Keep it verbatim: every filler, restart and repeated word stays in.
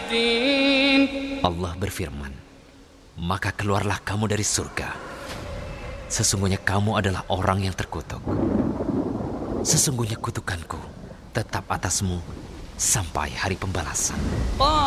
الدين. Allah berfirman, maka keluarlah kamu dari surga. Sesungguhnya kamu adalah orang yang terkutuk. Sesungguhnya kutukanku tetap atasmu sampai hari pembalasan.